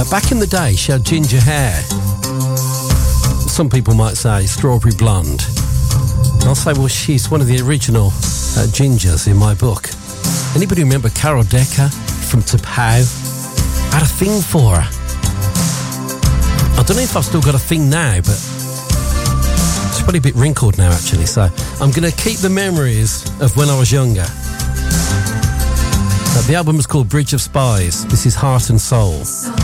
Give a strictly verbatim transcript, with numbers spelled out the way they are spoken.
Uh, back in the day, she had ginger hair. Some people might say strawberry blonde. And I'll say, well, she's one of the original uh, gingers in my book. Anybody remember Carol Decker from T'Pau? I had a thing for her. I don't know if I've still got a thing now, but she's probably a bit wrinkled now, actually. So I'm going to keep the memories of when I was younger. Uh, the album is called Bridge of Spies. This is Heart and Soul.